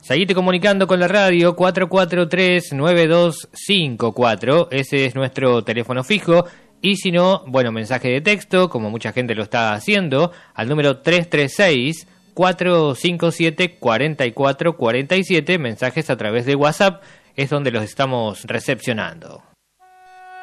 Seguite comunicando con la radio 443-9254, ese es nuestro teléfono fijo, y si no, bueno, mensaje de texto, como mucha gente lo está haciendo, al número 336-457-4447, mensajes a través de WhatsApp, es donde los estamos recepcionando.